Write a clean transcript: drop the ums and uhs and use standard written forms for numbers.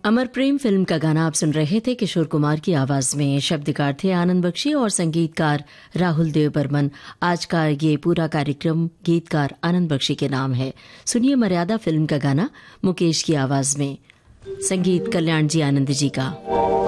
अमर प्रेम film का गाना आप सुन रहे थे किशोर कुमार की आवाज में। शब्दकार थे आनंद बख्शी और संगीतकार राहुल देव बर्मन। आज का ये पूरा कार्यक्रम गीतकार आनंद बख्शी के नाम है। सुनिए मर्यादा फिल्म का गाना मुकेश की आवाज में, संगीत कल्याण जी आनंद जी का।